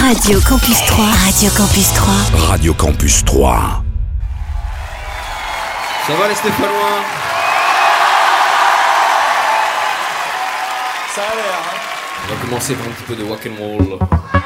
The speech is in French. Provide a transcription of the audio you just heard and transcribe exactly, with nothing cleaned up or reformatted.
Radio Campus trois. Radio Campus trois. Radio Campus trois. Ça va les Stéphanois? Ça a l'air, hein. On va commencer par un petit peu de rock and roll.